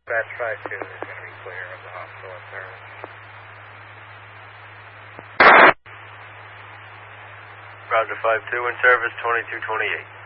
Batch 5-2 is going to be clear of the hospital in service. Roger 5-2 in service, 2228.